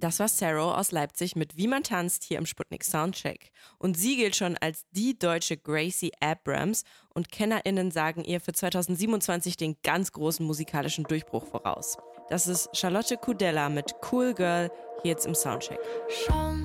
Das war Sarah aus Leipzig mit Wie man tanzt hier im Sputnik Soundcheck. Und sie gilt schon als die deutsche Gracie Abrams und KennerInnen sagen ihr für 2027 den ganz großen musikalischen Durchbruch voraus. Das ist Charlotte Kudella mit Cool Girl hier jetzt im Soundcheck.